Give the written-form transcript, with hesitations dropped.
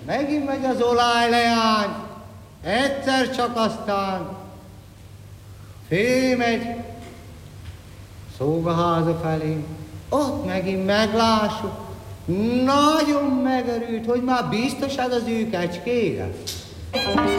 Megint megy az olajleány, egyszer csak aztán félmegy Szógaháza felé, ott megint meglássuk, nagyon megörült, hogy már biztos az ő kecskére.